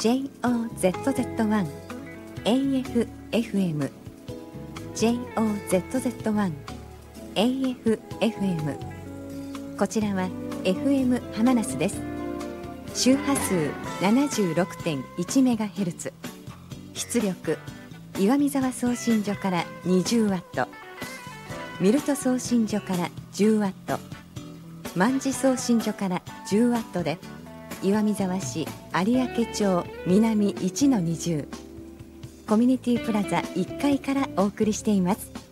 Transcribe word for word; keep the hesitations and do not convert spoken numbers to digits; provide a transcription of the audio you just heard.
ジェイオーゼットゼットワン エーエフエフエム ジェイオーゼットゼットワン エーエフエフエム こちらは エフエム 浜那須です。周波数 ななじゅうろくてんいちメガヘルツ、 出力岩見沢送信所からにじゅうワット、ミルト送信所からじゅうワット、万事送信所からじゅうワットで、岩見沢市有明町南 いちのにじゅう コミュニティプラザいっかいからお送りしています。